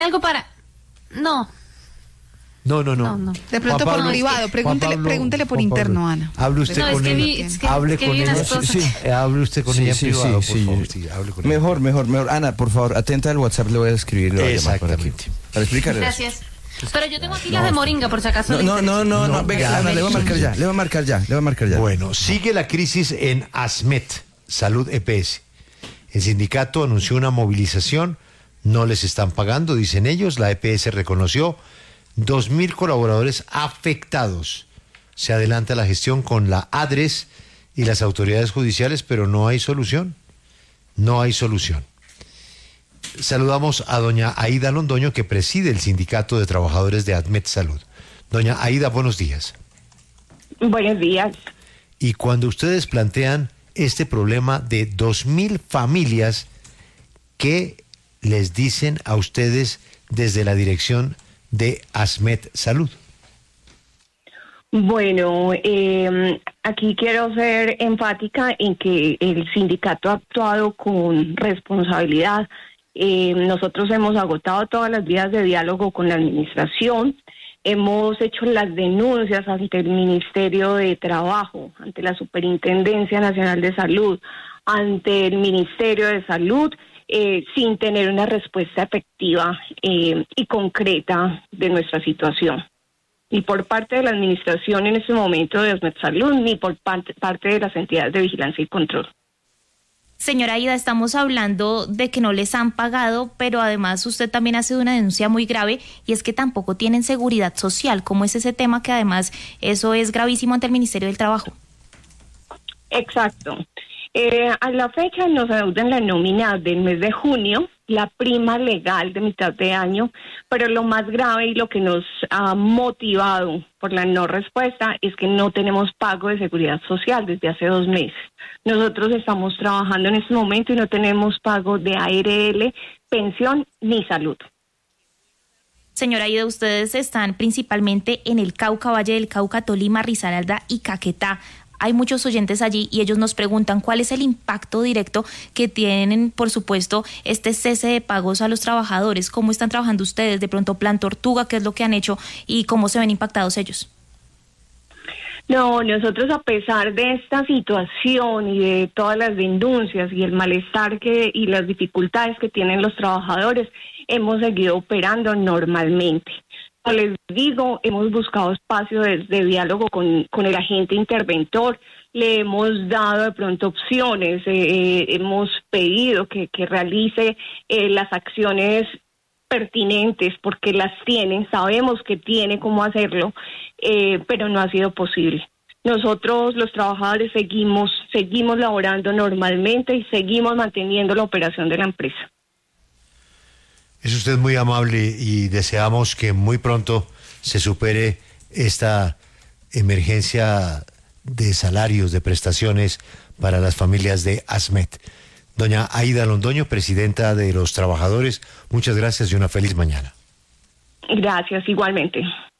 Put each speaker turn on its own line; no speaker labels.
algo para... No.
No.
De pronto por privado, pregúntele por interno, Ana.
Hable usted con ella. Hable con ella. Hable usted con ella en privado, por favor. Hable con ella.
Mejor. Ana, por favor, atenta al WhatsApp, le voy a escribir.
Exactamente.
Para explicarle.
Gracias. Pero yo tengo aquí las de moringa, por si acaso.
No, venga, Ana, le voy a marcar ya.
Bueno, sigue la crisis en ASMET, Salud EPS. El sindicato anunció una movilización, no les están pagando, dicen ellos. La EPS reconoció 2.000 colaboradores afectados. Se adelanta la gestión con la ADRES y las autoridades judiciales, pero no hay solución. Saludamos a doña Aida Londoño, que preside el Sindicato de Trabajadores de ASMET Salud. Doña Aida, buenos días.
Buenos días.
Y cuando ustedes plantean este problema de 2.000 familias, ¿qué les dicen a ustedes desde la dirección de ASMET Salud?
Bueno, aquí quiero ser enfática en que el sindicato ha actuado con responsabilidad. Nosotros hemos agotado todas las vías de diálogo con la administración, hemos hecho las denuncias ante el Ministerio de Trabajo, ante la Superintendencia Nacional de Salud, ante el Ministerio de Salud, sin tener una respuesta efectiva y concreta de nuestra situación. Ni por parte de la administración en este momento de ASMET Salud, ni por parte de las entidades de vigilancia y control.
Señora Aida, estamos hablando de que no les han pagado, pero además usted también ha sido una denuncia muy grave y es que tampoco tienen seguridad social. ¿Cómo es ese tema que además eso es gravísimo ante el Ministerio del Trabajo?
Exacto. A la fecha nos adeudan la nómina del mes de junio, la prima legal de mitad de año, pero lo más grave y lo que nos ha motivado por la no respuesta es que no tenemos pago de seguridad social desde hace 2 meses. Nosotros estamos trabajando en este momento y no tenemos pago de ARL, pensión ni salud.
Señora Aida, ustedes están principalmente en el Cauca, Valle del Cauca, Tolima, Risaralda y Caquetá. Hay muchos oyentes allí y ellos nos preguntan cuál es el impacto directo que tienen, por supuesto, este cese de pagos a los trabajadores. ¿Cómo están trabajando ustedes? De pronto, Plan Tortuga, ¿qué es lo que han hecho y cómo se ven impactados ellos?
No, nosotros a pesar de esta situación y de todas las denuncias y el malestar y las dificultades que tienen los trabajadores, hemos seguido operando normalmente. Como les digo, hemos buscado espacios de diálogo con el agente interventor, le hemos dado de pronto opciones, hemos pedido que realice las acciones pertinentes porque las tienen, sabemos que tiene cómo hacerlo, pero no ha sido posible. Nosotros los trabajadores seguimos laborando normalmente y seguimos manteniendo la operación de la empresa.
Es usted muy amable y deseamos que muy pronto se supere esta emergencia de salarios, de prestaciones para las familias de ASMET. Doña Aida Londoño, presidenta de los trabajadores, muchas gracias y una feliz mañana.
Gracias, igualmente.